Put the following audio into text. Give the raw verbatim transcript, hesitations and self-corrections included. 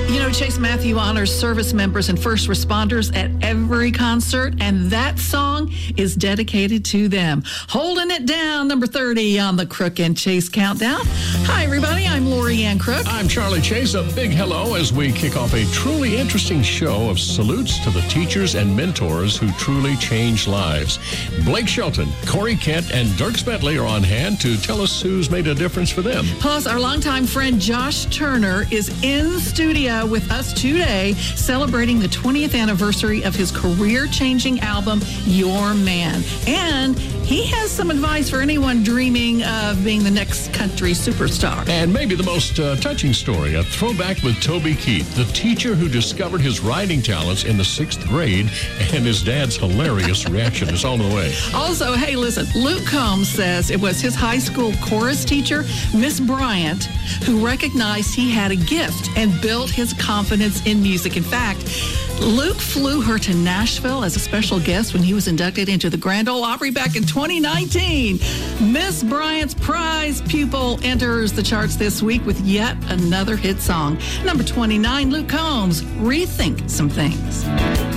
You know, Chase Matthew honors service members and first responders at every concert, and that song is dedicated to them. Holding it down, number thirty on the Crook and Chase Countdown. Hi, everybody. I'm Lori Ann Crook. I'm Charlie Chase. A big hello as we kick off a truly interesting show of salutes to the teachers and mentors who truly change lives. Blake Shelton, Corey Kent, and Dirk Bentley are on hand to tell us who's made a difference for them. Plus, our longtime friend Josh Turner is in studio with us today, celebrating the twentieth anniversary of his career-changing album, Your Man. And he has some advice for anyone dreaming of being the next country superstar. And maybe the most uh, touching story, a throwback with Toby Keith, the teacher who discovered his writing talents in the sixth grade, and his dad's hilarious reaction is on the way. Also, hey, listen, Luke Combs says it was his high school chorus teacher, Miss Bryant, who recognized he had a gift and built his confidence in music. In fact, Luke flew her to Nashville as a special guest when he was inducted into the Grand Ole Opry back in twenty nineteen. Miss Bryant's prize pupil enters the charts this week with yet another hit song. Number twenty-nine, Luke Combs, Rethink Some Things.